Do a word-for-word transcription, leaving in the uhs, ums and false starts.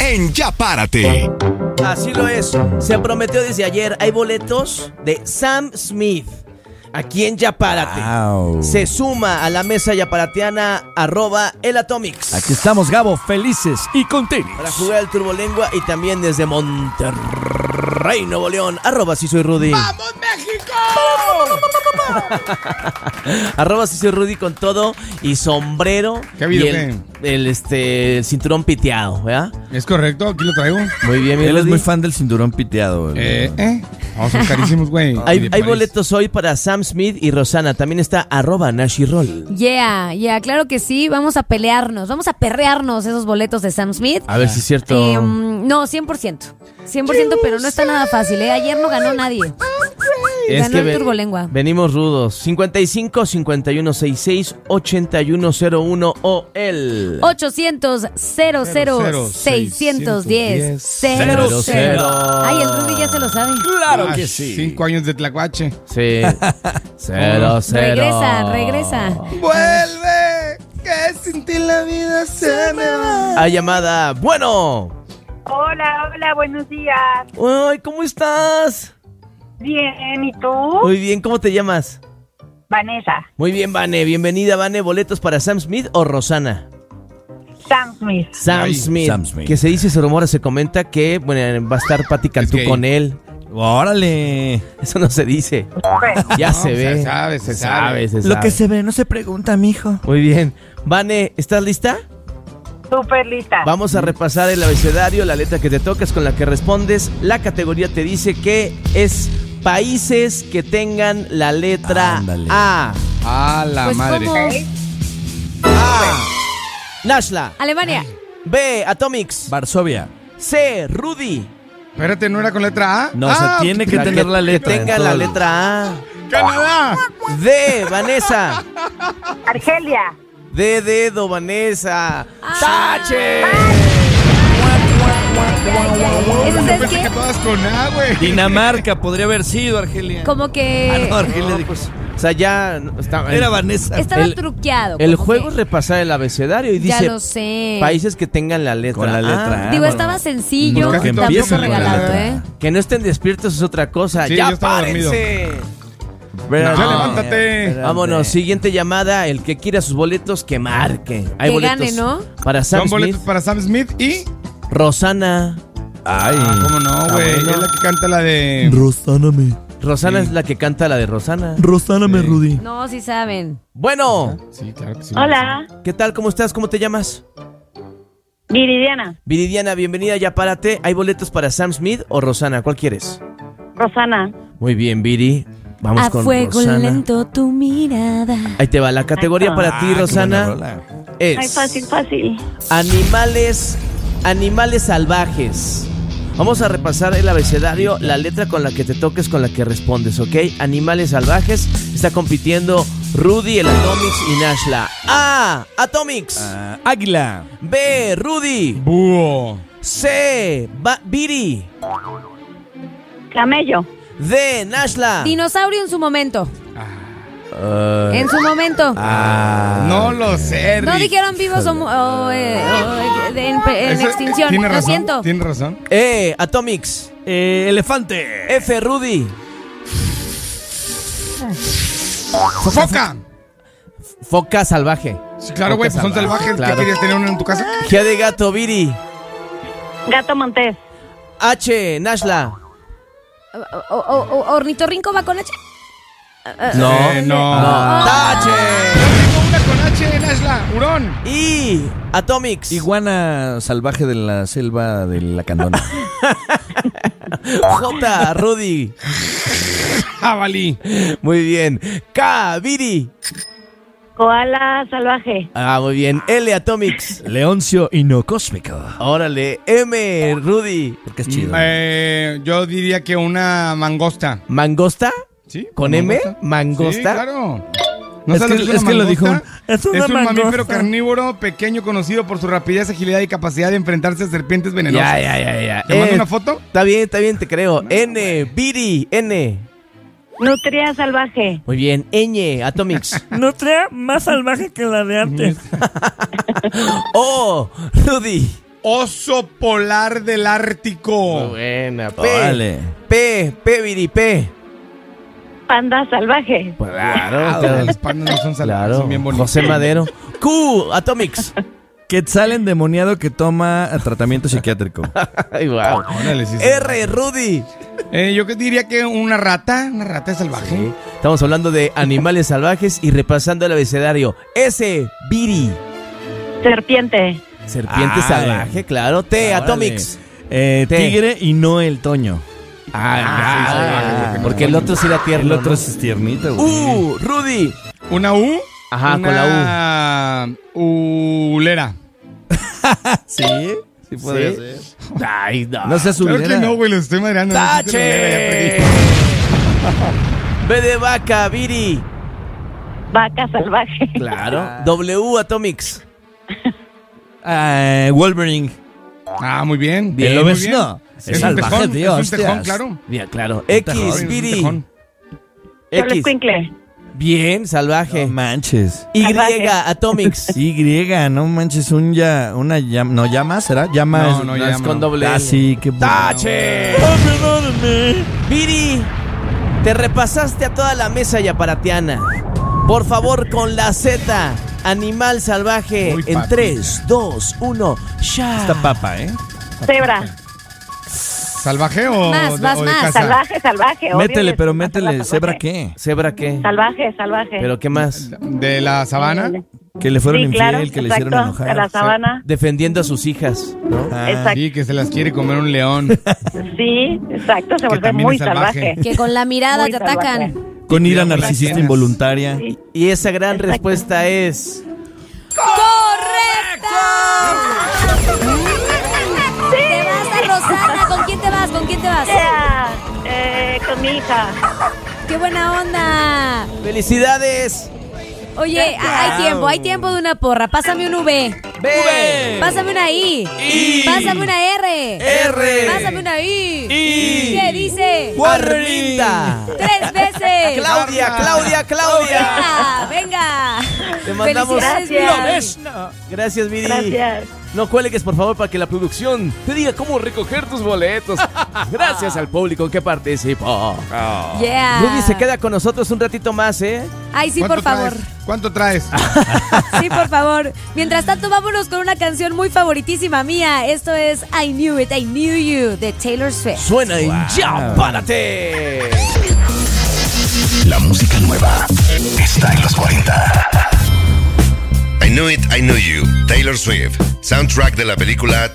en Ya Párate. Así lo es. Se prometió desde ayer. Hay boletos de Sam Smith. Aquí en Ya Párate. Wow. Se suma a la mesa yaparateana arroba el Atomics. Aquí estamos, Gabo, felices y contentos. Para jugar el Turbolengua y también desde Monterrey, Nuevo León. Arroba si soy Rudy. ¡Vamos, México! Arroba si soy Rudy con todo y sombrero. ¿Qué ha habido, y el, el, este, el cinturón piteado, ¿verdad? Es correcto, aquí lo traigo. Muy bien, mi Él es Rudy. muy fan del cinturón piteado. güey. Eh, eh. Vamos a ser carísimos, güey. Hay, Y de hay París. boletos hoy para Sam Smith y Rosana. También está arroba Nashi Roll. Yeah, yeah, claro que sí. Vamos a pelearnos, vamos a perrearnos esos boletos de Sam Smith. A ver si es cierto. Eh, um, no, cien por ciento. cien por ciento, pero no está nada fácil, ¿eh? Ayer no ganó nadie. Es Ganó que el ve- Turbolengua. venimos rudos. cincuenta y cinco, cincuenta y uno, sesenta y seis, ochenta y uno cero uno o el ochocientos, cero cero, seiscientos diez, cero cero. Ay, el Rudy ya se lo sabe. Claro Ah, que sí. Cinco años de tlacuache. Sí. Cero, cero. Regresa, regresa. ¡Vuelve! Que sin ti la vida se me va. Hay llamada. Bueno. Hola, hola, buenos días. Ay, ¿cómo estás? Bien, ¿y tú? Muy bien, ¿cómo te llamas? Vanessa, Muy bien, Vane. Bienvenida, Vane. ¿Boletos para Sam Smith o Rosana? Sam Smith. Sam Ay, Smith. Sam Smith. Que se dice, se rumora, se comenta que bueno, va a estar Pati Cantú gay. con él. Órale. Eso no se dice. Ya No, se pues, ve. se sabe, se sabe. se Lo sabe. que se ve no se pregunta, mijo. Muy bien. Vane, ¿estás lista? Súper lista. Vamos a repasar el abecedario, la letra que te toca es con la que respondes. La categoría te dice que es países que tengan la letra Ándale. A. A la Pues madre. como A. Nashla. Alemania. B. Atomics. Varsovia. C. Rudy. Espérate, ¿no era con letra A? No, se Ah, tiene que La tener que- la letra. Que tenga en la todo. letra A. ¡Canadá! D. Vanessa. Argelia. D. Dedo, Vanessa. ¡Tache! Eso, Yo ¿sabes pensé qué? que todas con A, güey. Dinamarca podría haber sido, Argelia. Como Ah, no, que Argelia dijo. O sea, ya no, está, Era Vanessa. estaba el- truqueado. el como juego que- es repasar el abecedario y Ya dice lo sé. países que tengan la letra Con la letra A. Digo, bueno. estaba sencillo, Porque tampoco empieza con la regalado, letra. ¿eh? Que no estén despiertos es otra cosa. Sí, ¡Ya yo estaba párense! Ya levántate. Espérate. Vámonos, siguiente llamada. El que quiera sus boletos, que marque. Hay Que boletos gane, ¿no? para Sam Son Smith, boletos para Sam Smith y... Rosana. Ay. Ah, ¿cómo no, güey? bueno. Es la que canta la de... Rosáname. Rosana Sí. es la que canta la de Rosana. Rosáname, Sí. Rudy. No, sí saben. Bueno, Sí, claro que sí. Hola, ¿qué tal? ¿Cómo estás? ¿Cómo te llamas? Viridiana. Viridiana, bienvenida, ya párate. ¿Hay boletos para Sam Smith o Rosana? ¿Cuál quieres? Rosana. Muy bien, Viri. Vamos A con fuego Rosana. lento tu mirada. Ahí te va. La categoría Ay, para ti, Ah, qué buena Rosana, rola. es Ay, fácil, fácil. animales, animales salvajes. Vamos a repasar el abecedario, la letra con la que te toques, con la que respondes, ¿ok? Animales salvajes. Está compitiendo Rudy, el Atomics y Nashla. A. Atomics. Ah, águila. B. Rudy. Búho. C. Ba- Viri. Camello. D. Nashla. Dinosaurio en su momento. Uh, En su momento. ah. No lo sé, No Rick. dijeron vivos o, mu- o, eh, o, eh, en, en Eso- extinción. Tiene Lo razón, siento. tiene razón. E. Atomics. Eh, elefante. F. Rudy. ¡Foca! Foca salvaje. Sí, claro, güey, pues son salvaje. salvajes. Claro. ¿Qué querías tener uno en tu casa? G de gato, Viri. Gato Montés. H. Nashla. O, o, o- ornitorrinco va con H. No. Eh, no. No. Tache. Tengo una con H, Nashla. Hurón. Y Atomics. Iguana salvaje de la selva de la Candona. J. Rudy. Jabalí. Muy bien. K. Viri. Koala salvaje. Ah, muy bien. L. Atomics. Leoncio y no cósmico. Órale. M. Rudy. Porque es chido. Eh, yo diría que una mangosta. ¿Mangosta? ¿Sí? ¿Con ¿Una M? ¿Mangosta? Sí, claro. ¿No Es sabes que- lo que es es una que lo mangosta? dijo un- es una un mamífero mangosta. carnívoro pequeño conocido por su rapidez, agilidad y capacidad de enfrentarse a serpientes venenosas. Ya, ya, ya, ya. ¿Te mando Eh, una foto? Está bien, está bien, te creo. N. Viri. N. Nutria salvaje. Muy bien. Ñ. Atomics. Nutria más salvaje que la de antes. O. Rudy. Oso polar del Ártico. Muy buena. P. Órale. P. P, Viri, P. Panda salvaje. Claro, Ah, claro. Los pandas no son salvajes, Claro. son bien bonitos. José Madero. Q. Atomics. Quetzal endemoniado que toma tratamiento psiquiátrico. Ay, wow. Órale, sí, sí. R. Rudy. Eh, yo que diría que una rata, una rata salvaje. Sí. Estamos hablando de animales salvajes y repasando el abecedario. S. Viri. Serpiente. Serpiente Ay. salvaje, claro. T. Órale. Atomics. Eh, T. tigre y no el Toño. Ah, sí, sí, porque el otro sí era tierno. El otro ¿no? es tiernito, güey. U. Rudy. ¿Una U? Ajá, una con la U. Ulera. ¿Sí? Sí podría ¿Sí? ser. Ay, no. No seas Claro que ulera. no, güey, lo estoy madreando. ¡Tache! B de vaca, Viri. Vaca salvaje. Claro. W. Atomics. Ah, Wolverine. Ah, muy bien. Bien, ¿Lo muy ves? bien. No. Es, Es un salvaje, tejón, tío, es un tejón, hostias. claro. Bien, claro. tejón, X, Es un Viri. tejón. Solo X. escuincle. Bien, salvaje. No manches. Y. Salvaje. Atomics. Y, no manches, un ya, una llama, no llama, ¿será? Llama No, es- no, No, ya es con no. doble Ah, L. sí, qué bueno. ¡Tache! Viri, te repasaste a toda la mesa yaparatiana. Por favor, con la Z, animal salvaje, Uy, en papi. tres, dos, uno, ya. Esta papa, ¿eh? Cebra. ¿Salvaje o, Más, de, más, o de más. casa? Salvaje, salvaje. obvio, Métele, y es pero una métele, salvaje. ¿cebra qué? ¿Cebra qué? Salvaje, salvaje. ¿Pero qué más? ¿De la sabana? Que le fueron Sí, infiel, claro, que le exacto, hicieron enojar. de la sabana. Defendiendo a sus hijas, ¿no? Ah, Exacto. Sí, que se las quiere comer un león. Sí, exacto, se Que vuelve también muy es salvaje. salvaje. Que con la mirada Muy te salvaje. atacan. con ira Cuidado, narcisista las involuntaria. Sí. Y esa gran respuesta es... ¡Correcto! Te vas a Rosana. ¿Con quién te vas? ¿Con quién te vas? Yeah, eh, con mi hija. ¡Qué buena onda! ¡Felicidades! Oye, hay tiempo, hay tiempo de una porra. Pásame un V. ¡V! Pásame una I. I. Pásame una R. R. Pásame una I. I. ¿Qué dice? ¡Arminda! Tres veces. ¡Claudia, Claudia, Claudia! Venga, venga. Te mandamos... Gracias. Gracias, Viri. Gracias. No cuelgues, por favor, para que la producción te diga cómo recoger tus boletos. Gracias al público que participó. Yeah. Ruby se queda con nosotros un ratito más, ¿eh? Ay, sí, ¿Cuánto por favor. traes? ¿Cuánto traes? Sí, por favor. Mientras tanto, vámonos con una canción muy favoritísima mía. Esto es I Knew It, I Knew You, de Taylor Swift. Suena en Ya Párate. La música nueva está en los cuarenta. I Knew It, I Knew You, Taylor Swift, soundtrack de la película